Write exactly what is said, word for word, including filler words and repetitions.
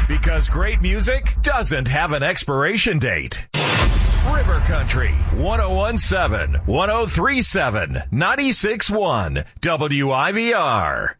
Because great music doesn't have an expiration date. River Country, one oh one point seven, one oh three point seven, ninety-six point one, W I V R.